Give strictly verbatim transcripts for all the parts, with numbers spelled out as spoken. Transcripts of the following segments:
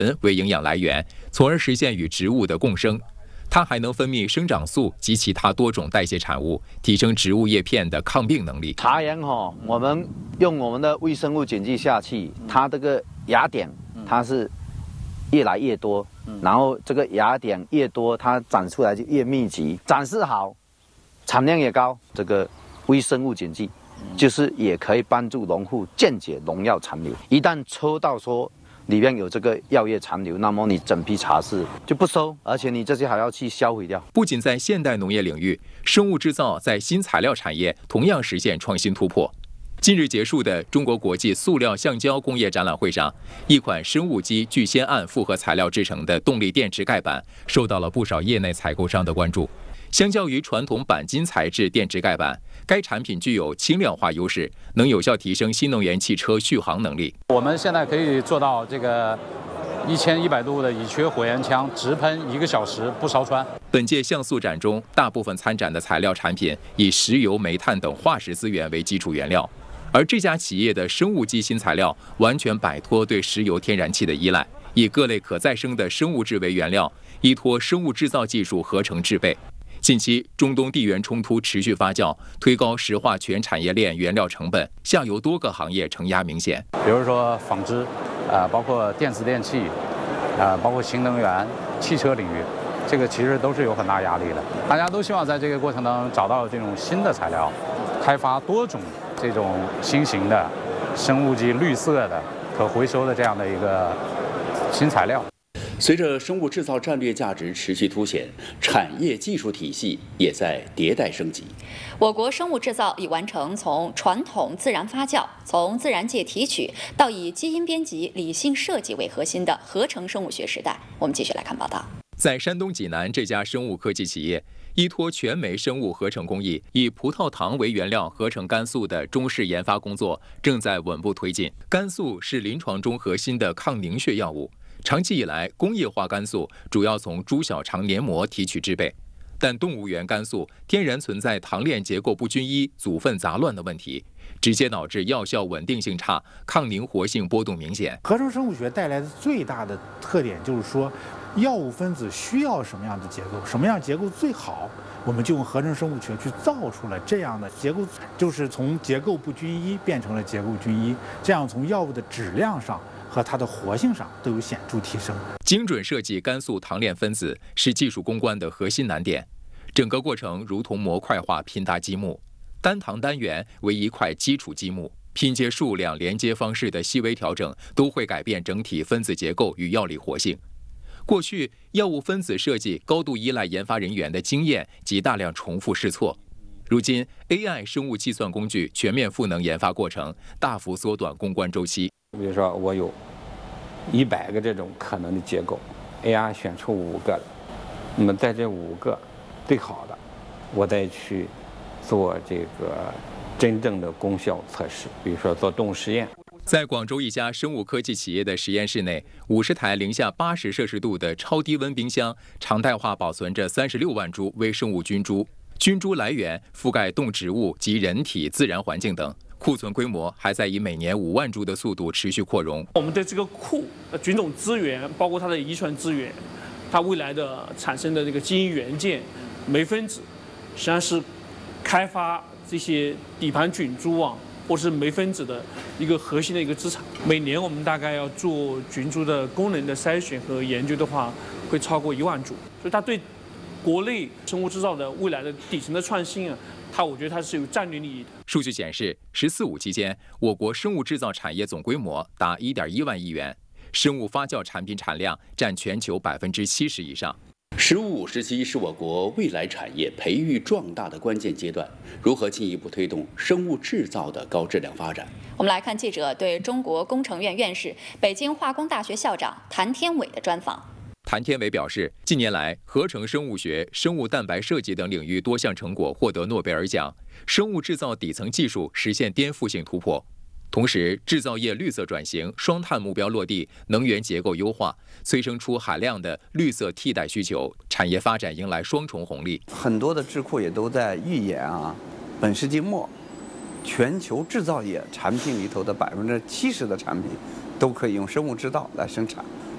为营养来源，从而实现与植物的共生。它还能分泌生长素及其他多种代谢产物，提升植物叶片的抗病能力。 茶园哈，我们用我们的微生物碱剂下去，它这个芽点它是越来越多，然后这个芽点越多，它长出来就越密集，长势好，产量也高。这个微生物碱剂就是也可以帮助农户间接农药残留，一旦抽到说里面有这个药液残留，那么你整批茶是就不收，而且你这些还要去销毁掉。 不仅在现代农业领域，生物制造在新材料产业同样实现创新突破。近日结束的中国国际塑料橡胶工业展览会上，一款生物基聚酰胺复合材料制成的动力电池盖板受到了不少业内采购商的关注。相较于传统钣金材质电池盖板，该产品具有轻量化优势，能有效提升新能源汽车续航能力。 我们现在可以做到这个一千一百度的乙炔火焰枪直喷一个小时不烧穿。 本届像素展中，大部分参展的材料产品以石油、煤炭等化石资源为基础原料，而这家企业的生物基新材料完全摆脱对石油、天然气的依赖，以各类可再生的生物质为原料，依托生物制造技术合成制备。近期，中东地缘冲突持续发酵，推高石化全产业链原料成本，下游多个行业承压明显。 比如说纺织，啊、呃，包括电子电器，啊、呃，包括新能源、汽车领域，这个其实都是有很大压力的。大家都希望在这个过程当中找到这种新的材料，开发多种这种新型的生物基、绿色的、可回收的这样的一个新材料。 随着生物制造战略价值持续凸显，产业技术体系也在迭代升级。 我国生物制造已完成从传统自然发酵、从自然界提取到以基因编辑、理性设计为核心的合成生物学时代。我们继续来看报道。 在山东济南这家生物科技企业，依托全酶生物合成工艺，以葡萄糖为原料合成肝素的中试研发工作正在稳步推进。肝素是临床中核心的抗凝血药物。长期以来，工业化肝素主要从猪小肠黏膜提取制备，但动物源肝素天然存在糖链结构不均一、组分杂乱的问题，直接导致药效稳定性差，抗凝活性波动明显。 合成生物学带来的最大的特点就是说，药物分子需要什么样的结构，什么样结构最好，我们就用合成生物学去造出了这样的结构，就是从结构不均一变成了结构均一，这样从药物的质量上和它的活性上都有显著提升。 精准设计肝素糖链分子是技术攻关的核心难点，整个过程如同模块化拼搭积木，单糖单元为一块基础积木，拼接数量、连接方式的细微调整都会改变整体分子结构与药理活性。过去，药物分子设计高度依赖研发人员的经验及大量重复试错。如今 ，A I 生物计算工具全面赋能研发过程，大幅缩短攻关周期。 比如说，我有一百个这种可能的结构 ，A I 选出五个了，那么在这五个最好的，我再去做这个真正的功效测试，比如说做动物实验。 在广州一家生物科技企业的实验室内，五十台零下八十摄氏度的超低温冰箱，常态化保存着三十六万株微生物菌株，菌株来源覆盖动植物及人体自然环境等。库存规模还在以每年五万株的速度持续扩容。 我们的这个库的菌种资源，包括它的遗传资源，它未来的产生的这个基因元件、酶分子，实际上是开发这些底盘菌株啊，或是酶分子的一个核心的一个资产。每年我们大概要做菌株的功能的筛选和研究的话，会超过一万株，所以它对国内生物制造的未来的底层的创新啊，它我觉得它是有战略利益的。 数据显示，“十四五”期间，我国生物制造产业总规模达一点一万亿元，生物发酵产品产量占全球百分之七十以上。 “十五五”时期是我国未来产业培育壮大的关键阶段，如何进一步推动生物制造的高质量发展？ 我们来看记者对中国工程院院士、北京化工大学校长谭天伟的专访。 谭天伟表示，近年来，合成生物学、生物蛋白设计等领域多项成果获得诺贝尔奖，生物制造底层技术实现颠覆性突破。同时，制造业绿色转型、双碳目标落地、能源结构优化，催生出海量的绿色替代需求，产业发展迎来双重红利。 很多的智库也都在预言啊，本世纪末，全球制造业产品里头的百分之七十的产品都可以用生物制造来生产。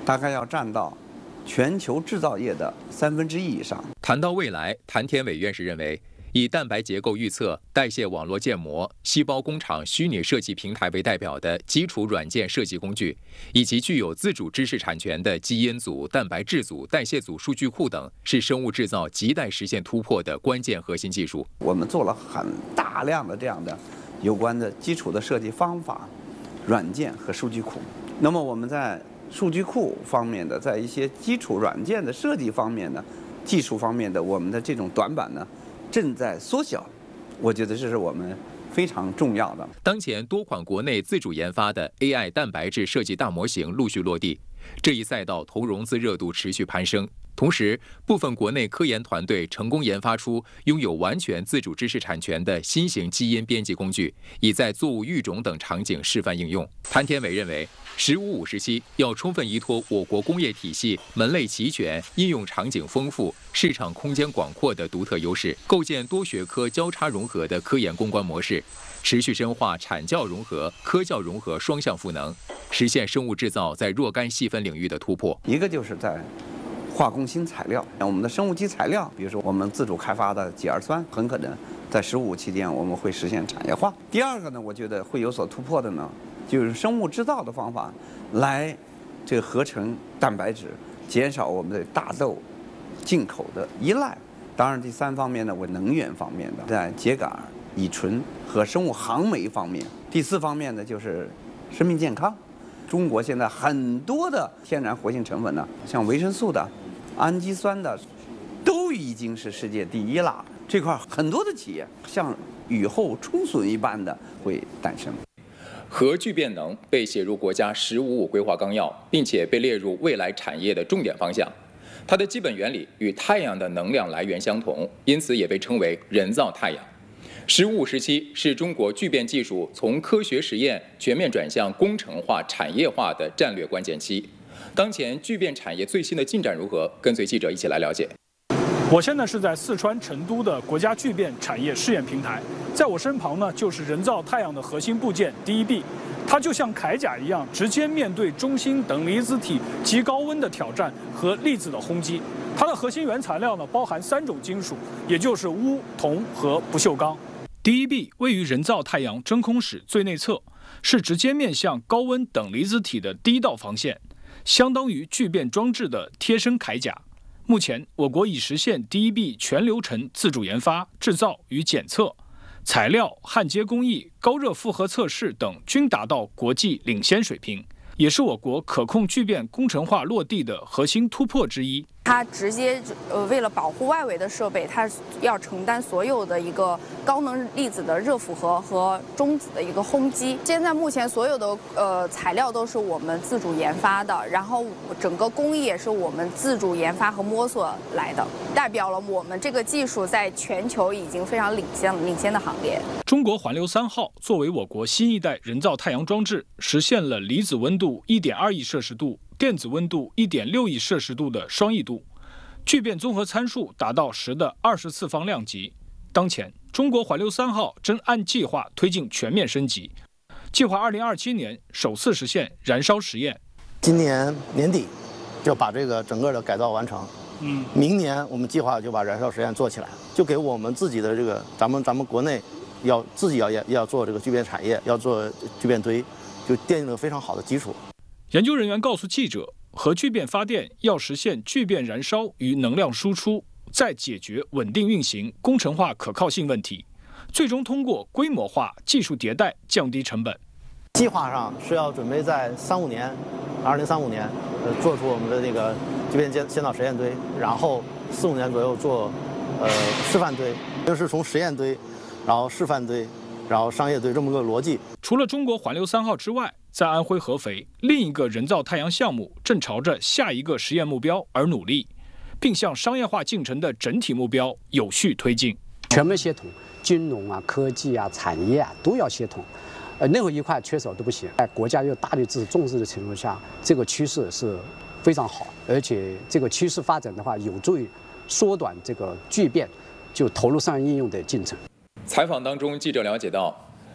大概要占到全球制造业的三分之一以上。 谈到未来，谭天伟院士认为，以蛋白结构预测、代谢网络建模、细胞工厂虚拟设计平台为代表的基础软件设计工具，以及具有自主知识产权的基因组、蛋白质组、代谢组数据库等，是生物制造亟待实现突破的关键核心技术。 我们做了很大量的这样的有关的基础的设计方法、软件和数据库。那么我们在数据库方面的，在一些基础软件的设计方面的、技术方面的，我们的这种短板呢，正在缩小，我觉得这是我们非常重要的。 当前多款国内自主研发的 A I 蛋白质设计大模型陆续落地，这一赛道投融资热度持续攀升。同时，部分国内科研团队成功研发出拥有完全自主知识产权的新型基因编辑工具，已在作物育种等场景示范应用。谭天伟认为，十五五时期要充分依托我国工业体系门类齐全、应用场景丰富、市场空间广阔的独特优势，构建多学科交叉融合的科研攻关模式，持续深化产教融合、科教融合双向赋能，实现生物制造在若干细分领域的突破。 一个就是在化工新材料，我们的生物基材料，比如说我们自主开发的己二酸，很可能在十五期间我们会实现产业化。第二个呢，我觉得会有所突破的呢，就是生物制造的方法来这个合成蛋白质，减少我们的大豆进口的依赖。当然，第三方面呢，我能源方面的，在秸秆、乙醇和生物航酶方面。第四方面呢，就是生命健康。中国现在很多的天然活性成分呢，像维生素的、氨基酸的，都已经是世界第一了。这块很多的企业像雨后春笋一般的会诞生。 核聚变能被写入国家“十五五”规划纲要，并且被列入未来产业的重点方向。它的基本原理与太阳的能量来源相同，因此也被称为人造太阳。十五五时期是中国聚变技术从科学实验全面转向工程化、产业化的战略关键期。当前聚变产业最新的进展如何？跟随记者一起来了解。 我现在是在四川成都的国家聚变产业试验平台，在我身旁呢就是人造太阳的核心部件 D E B， 它就像铠甲一样，直接面对中心等离子体极高温的挑战和粒子的轰击。它的核心原材料呢包含三种金属，也就是钨、铜和不锈钢。D E B 位于人造太阳真空室最内侧，是直接面向高温等离子体的第一道防线，相当于聚变装置的贴身铠甲。目前，我国已实现 D E B 全流程自主研发、制造与检测，材料、焊接工艺、高热负荷测试等均达到国际领先水平，也是我国可控聚变工程化落地的核心突破之一。 它直接呃为了保护外围的设备，它要承担所有的一个高能粒子的热负荷和中子的一个轰击。现在目前所有的呃材料都是我们自主研发的，然后整个工艺也是我们自主研发和摸索来的，代表了我们这个技术在全球已经非常领先领先的行列。 中国环流三号作为我国新一代人造太阳装置，实现了离子温度 一点二亿摄氏度。电子温度 一点六亿摄氏度的双亿度，聚变综合参数达到十的二十次方量级。当前，中国环流三号正按计划推进全面升级，计划二零二七年首次实现燃烧实验。 今年年底就把这个整个的改造完成。嗯，明年我们计划就把燃烧实验做起来，就给我们自己的这个咱们咱们国内要自己要要要做这个聚变产业，要做聚变堆，就奠定了非常好的基础。 研究人员告诉记者，核聚变发电要实现聚变燃烧与能量输出，再解决稳定运行、工程化可靠性问题，最终通过规模化、技术迭代降低成本。 计划上是要准备在三五年，二零三五年，呃，做出我们的这个聚变先先导实验堆，然后四五年左右做，呃，示范堆，就是从实验堆，然后示范堆，然后商业堆这么个逻辑。 除了中国环流三号之外，在安徽合肥，另一个人造太阳项目正朝着下一个实验目标而努力，并向商业化进程的整体目标有序推进。 全面协同，金融啊、科技啊、产业啊都要协同，呃，任何一块缺少都不行。在国家又大力支持重视的情况下，这个趋势是非常好，而且这个趋势发展的话，有助于缩短这个聚变就投入商业应用的进程。 采访当中，记者了解到，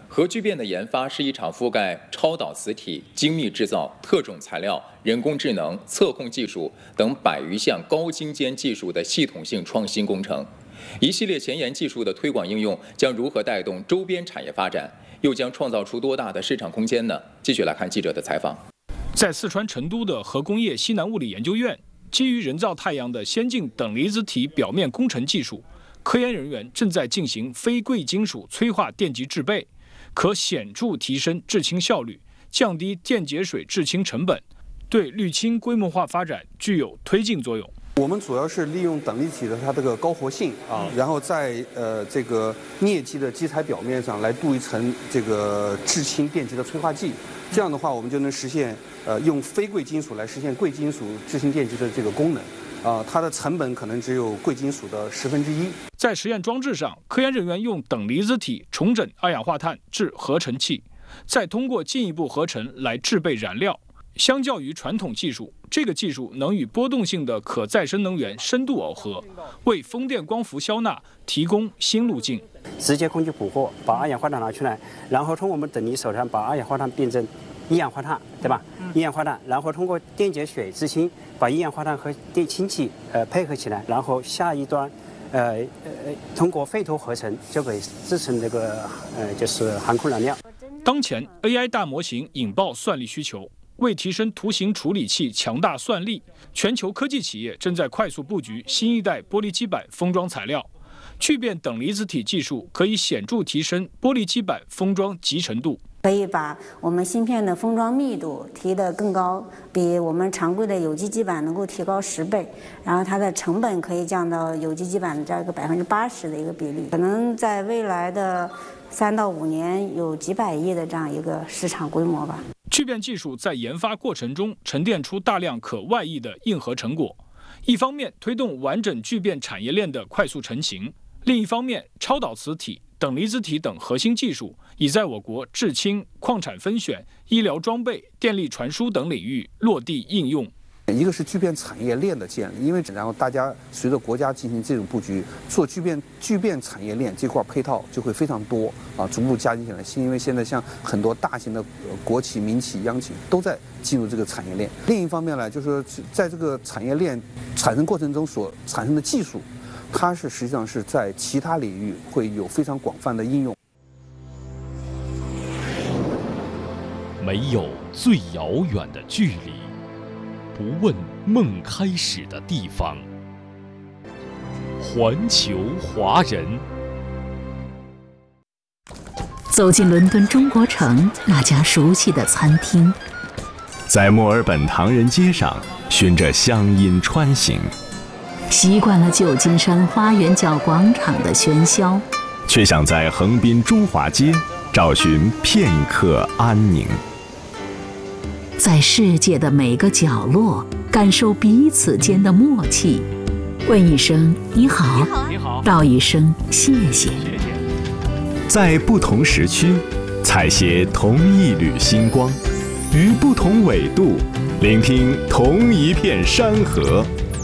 核聚变的研发是一场覆盖超导磁体、精密制造、特种材料、人工智能、测控技术等百余项高精尖技术的系统性创新工程。一系列前沿技术的推广应用将如何带动周边产业发展，又将创造出多大的市场空间呢？继续来看记者的采访。 在四川成都的核工业西南物理研究院，基于人造太阳的先进等离子体表面工程技术，科研人员正在进行非贵金属催化电极制备，可显著提升制氢效率，降低电解水制氢成本，对滤氢规模化发展具有推进作用。 我们主要是利用等离体的它这个高活性啊，然后在呃这个镍基的基材表面上来镀一层这个制氢电极的催化剂，这样的话我们就能实现呃用非贵金属来实现贵金属制氢电极的这个功能。啊，它的成本可能只有贵金属的十分之一。 在实验装置上，科研人员用等离子体重整二氧化碳至合成气，再通过进一步合成来制备燃料。相较于传统技术，这个技术能与波动性的可再生能源深度耦合，为风电光伏消纳提供新路径。 直接空气捕获，把二氧化碳拿出来，然后从我们等离手上把二氧化碳变成一氧化碳，对吧？一氧化碳，然后通过电解水制氢，把一氧化碳和电氢气呃配合起来，然后下一端，呃呃通过沸脱合成就可以制成这个呃就是航空燃料。 当前 A I 大模型引爆算力需求，为提升图形处理器强大算力，全球科技企业正在快速布局新一代玻璃基板封装材料。聚变等离子体技术可以显著提升玻璃基板封装集成度。 可以把我们芯片的封装密度提得更高，比我们常规的有机基板能够提高十倍，然后它的成本可以降到有机基板的这样一个百分之八十的一个比例，可能在未来的三到五年有几百亿的这样一个市场规模吧。 聚变技术在研发过程中沉淀出大量可外溢的硬核成果，一方面推动完整聚变产业链的快速成型，另一方面超导磁体、等离子体等核心技术已在我国制氢、矿产分选、医疗装备、电力传输等领域落地应用。 一个是聚变产业链的建立，因为然后大家随着国家进行这种布局，做聚变聚变产业链这块配套就会非常多啊，逐步加进起来。因为现在像很多大型的国企、民企、央企都在进入这个产业链。另一方面呢，就是说在这个产业链产生过程中所产生的技术，它是实际上是在其他领域会有非常广泛的应用。 没有最遥远的距离，不问梦开始的地方。环球华人， 走进伦敦中国城那家熟悉的餐厅， 在墨尔本唐人街上循着乡音穿行， 习惯了旧金山花园角广场的喧嚣， 却想在横滨中华街找寻片刻安宁。 在世界的每个角落感受彼此间的默契，问一声你好，你好，道一声谢谢。 在不同时区采撷同一缕星光，于不同纬度聆听同一片山河。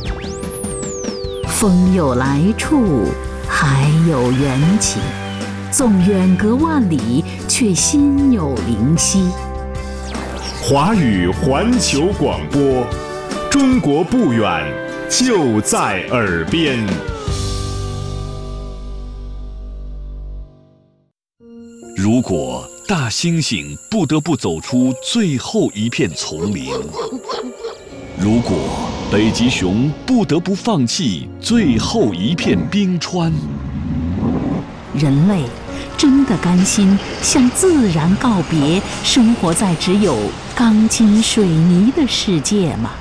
风有来处，海有缘起，纵远隔万里，却心有灵犀。 华语环球广播，中国不远，就在耳边。 如果大猩猩不得不走出最后一片丛林，如果北极熊不得不放弃最后一片冰川， 人类真的甘心向自然告别，生活在只有钢筋水泥的世界吗？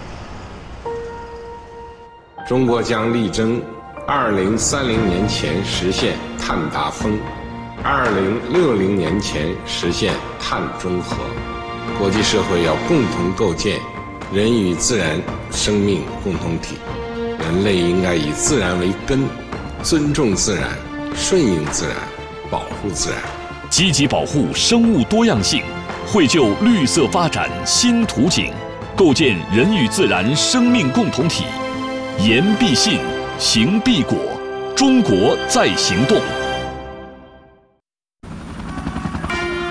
中国将力争二零三零年前实现碳达峰，二零六零年前实现碳中和。国际社会要共同构建人与自然生命共同体，人类应该以自然为根，尊重自然，顺应自然，保护自然， 积极保护生物多样性，绘就绿色发展新图景，构建人与自然生命共同体。言必信，行必果，中国在行动。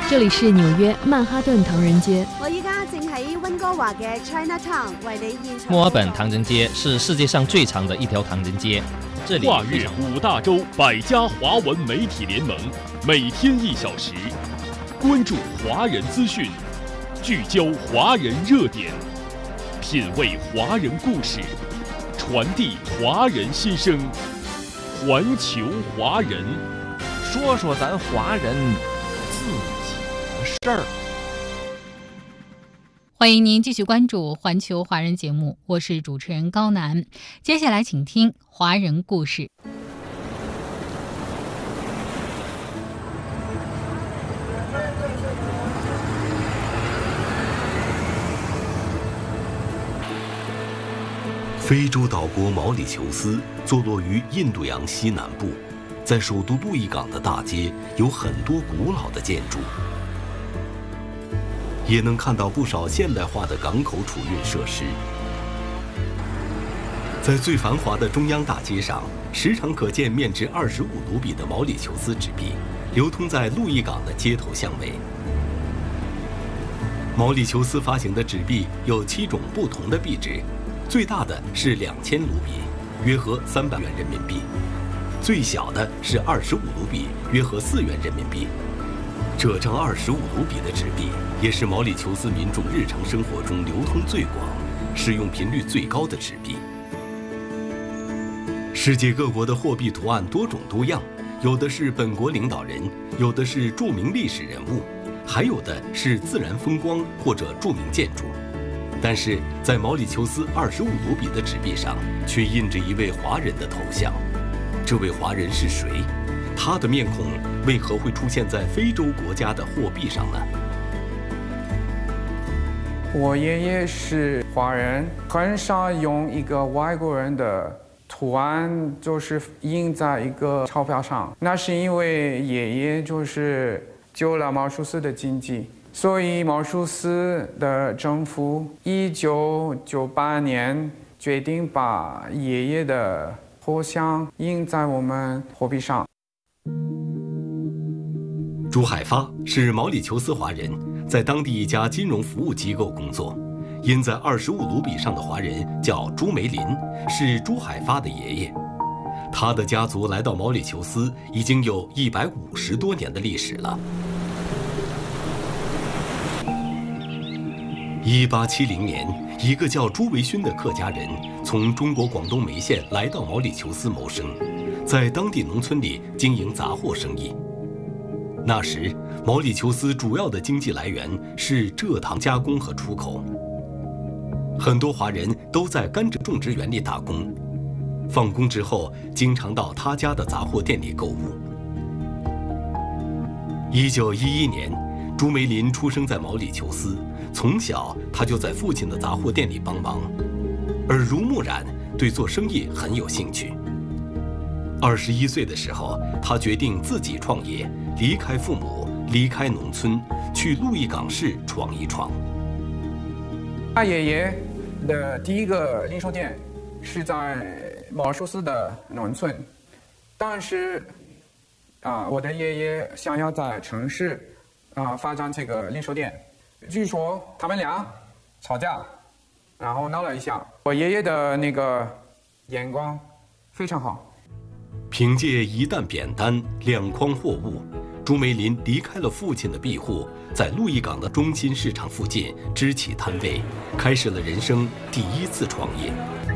这里是纽約曼哈頓唐人街。 我依家正喺溫哥華嘅 Chinatown 為你現場。 墨爾本唐人街是世界上最長的一條唐人街。这里跨越五大洲百家华文媒体联盟，每天一小时，关注华人资讯，聚焦华人热点，品味华人故事，传递华人心声。环球华人， 说说咱华人自己的事儿。 欢迎您继续关注环球华人节目，我是主持人高楠。接下来请听华人故事。 非洲岛国毛里求斯坐落于印度洋西南部，在首都路易港的大街有很多古老的建筑，也能看到不少现代化的港口储运设施。在最繁华的中央大街上，时常可见面值二十五卢比的毛里求斯纸币，流通在路易港的街头巷尾。毛里求斯发行的纸币有七种不同的币值，最大的是两千卢比，约合三百元人民币；最小的是二十五卢比，约合四元人民币。这张二十五卢比的纸币也是毛里求斯民众日常生活中流通最广、使用频率最高的纸币。世界各国的货币图案多种多样，有的是本国领导人，有的是著名历史人物，还有的是自然风光或者著名建筑。但是在毛里求斯二十五卢比的纸币上，却印着一位华人的头像。这位华人是谁？他的面孔为何会出现在非洲国家的货币上呢？ 我爷爷是华人，很少用一个外国人的图案就是印在一个钞票上，那是因为爷爷就是救了毛里求斯的经济，所以毛里求斯的政府一九九八年决定把爷爷的头像印在我们货币上。 朱海发是毛里求斯华人，在当地一家金融服务机构工作。印在二十五卢比上的华人叫朱梅林，是朱海发的爷爷。他的家族来到毛里求斯已经有一百五十多年的历史了。一八七零年，一个叫朱维勋的客家人从中国广东梅县来到毛里求斯谋生，在当地农村里经营杂货生意。那时，毛里求斯主要的经济来源是蔗糖加工和出口。很多华人都在甘蔗种植园里打工，放工之后经常到他家的杂货店里购物。一九一一年，朱梅林出生在毛里求斯，从小他就在父亲的杂货店里帮忙，耳濡目染，对做生意很有兴趣。二十一岁的时候，他决定自己创业，离开父母，离开农村，去路易港市闯一闯。 他爷爷的第一个零售店是在毛里求斯的农村，但是啊，我的爷爷想要在城市啊发展这个零售店，据说他们俩吵架，然后闹了一下。我爷爷的那个眼光非常好。 凭借一担扁担、两筐货物，朱梅林离开了父亲的庇护，在路易港的中心市场附近支起摊位，开始了人生第一次创业。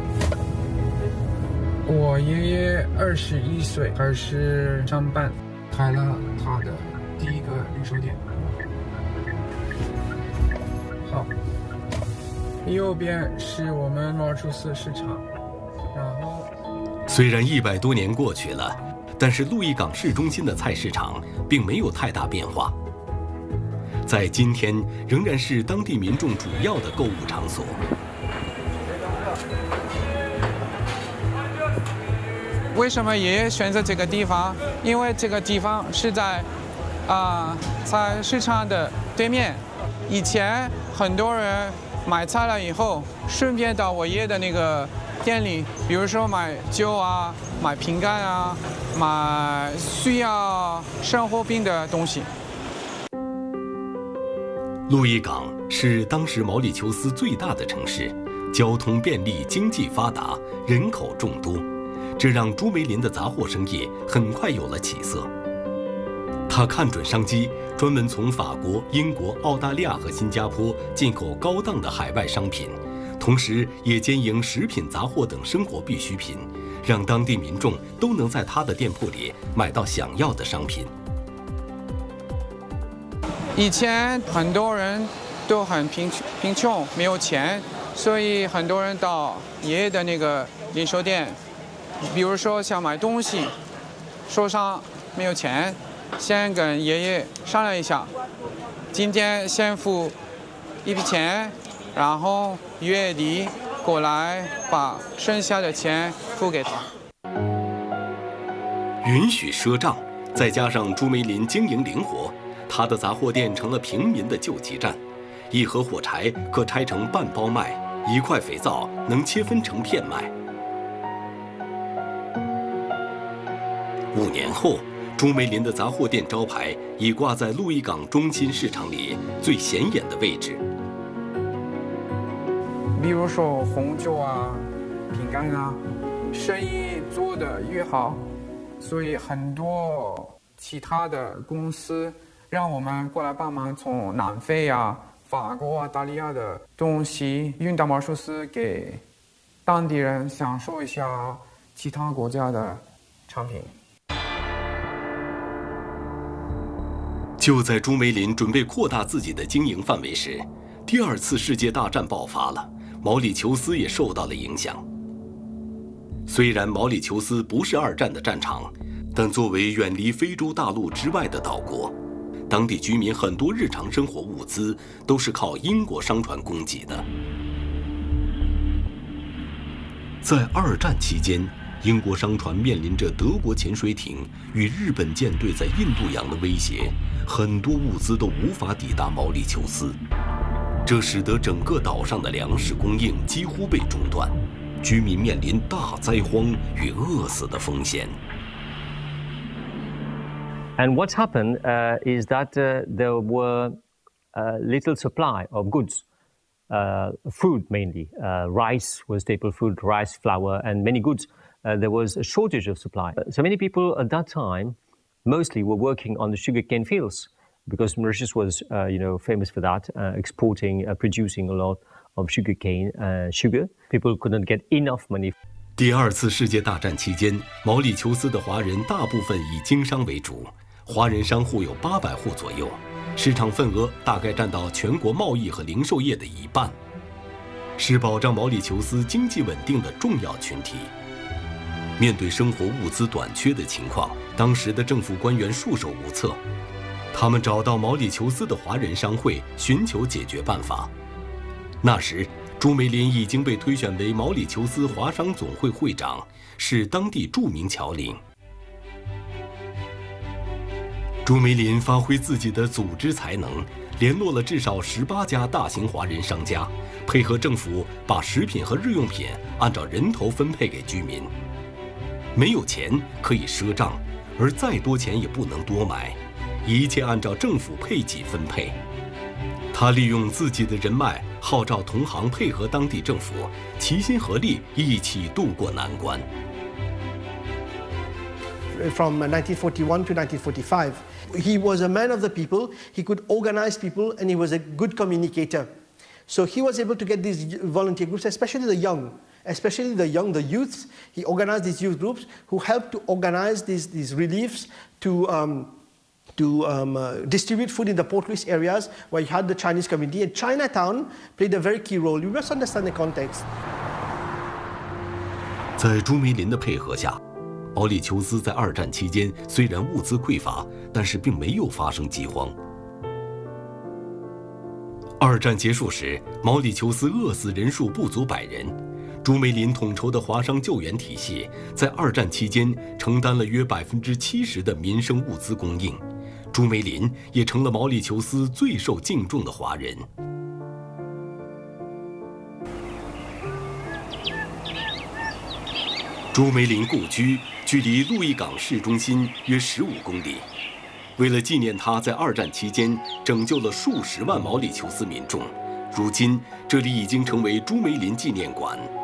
我爷爷二十一岁开始上班，开了他的第一个零售店。好，右边是我们毛里求斯市场，然后。 虽然一百多年过去了，但是路易港市中心的菜市场并没有太大变化，在今天仍然是当地民众主要的购物场所。 为什么爷爷选择这个地方？因为这个地方是在啊菜市场的对面。以前很多人买菜了以后，顺便到我爷爷的那个店里，比如说买酒啊、买饼干啊、买需要生活品的东西。 路易港是当时毛里求斯最大的城市，交通便利，经济发达，人口众多，这让朱梅林的杂货生意很快有了起色。他看准商机，专门从法国、英国、澳大利亚和新加坡进口高档的海外商品，同时也兼营食品杂货等生活必需品，让当地民众都能在他的店铺里买到想要的商品。 以前很多人都很贫贫穷，没有钱，所以很多人到爷爷的那个零售店，比如说想买东西，手上没有钱，先跟爷爷商量一下，今天先付一笔钱，然后月底过来把剩下的钱付给他。 允许赊账，再加上朱梅林经营灵活，他的杂货店成了平民的救急站。一盒火柴可拆成半包卖，一块肥皂能切分成片卖。五年后，朱梅林的杂货店招牌已挂在路易港中心市场里最显眼的位置。 比如说红酒啊、饼干啊，生意做得越好，所以很多其他的公司让我们过来帮忙，从南非啊、法国、澳大利亚的东西运到毛寿司，给当地人享受一下其他国家的产品。 就在朱梅林准备扩大自己的经营范围时，第二次世界大战爆发了，毛里求斯也受到了影响。虽然毛里求斯不是二战的战场，但作为远离非洲大陆之外的岛国，当地居民很多日常生活物资都是靠英国商船供给的。在二战期间，英国商船面临着德国潜水艇与日本舰队在印度洋的威胁，很多物资都无法抵达毛里求斯，这使得整个岛上的粮食供应几乎被中断，居民面临大灾荒与饿死的风险。 And what's happened uh, is that uh, there were uh, little supply of goods, uh, food mainly. Uh, rice was staple food, rice, flour, and many goods. Uh, there was a shortage of supply. So many people at that time mostly were working on the sugarcane fields because Mauritius was, uh, you know, famous for that, uh, exporting, uh, producing a lot of sugarcane and sugar. People couldn't get enough money. 第二次世界大战期间，毛里求斯的华人大部分以经商为主。华人商户有八百户左右，市场份额大概占到全国贸易和零售业的一半，是保障毛里求斯经济稳定的重要群体。面对生活物资短缺的情况，当时的政府官员束手无策，他们找到毛里求斯的华人商会，寻求解决办法。那时，朱梅林已经被推选为毛里求斯华商总会会长，是当地著名侨领。朱梅林发挥自己的组织才能，联络了至少十八家大型华人商家，配合政府把食品和日用品按照人头分配给居民。没有钱可以赊账，而再多钱也不能多买，一切按照政府配给分配。他利用自己的人脉，号召同行配合当地政府，齐心合力，一起渡过难关。 From nineteen forty-one to nineteen forty-five, he was a man of the people. He could organize people, and he was a good communicator. So he was able to get these volunteer groups, especially the young, especially the young, the youths. He organized these youth groups who helped to organize these, these reliefs to, um, to um, uh, distribute food in the Port Louis areas where you had the Chinese community. And Chinatown played a very key role. You must understand the context. 在朱梅林的配合下，毛里求斯在二战期间虽然物资匮乏，但是并没有发生饥荒。二战结束时，毛里求斯饿死人数不足百人。朱梅林统筹的华商救援体系，在二战期间承担了约百分之七十的民生物资供应。朱梅林也成了毛里求斯最受敬重的华人。朱梅林故居距离路易港市中心约十五公里。 为了纪念他在二战期间拯救了数十万毛里求斯民众，如今这里已经成为朱梅林纪念馆。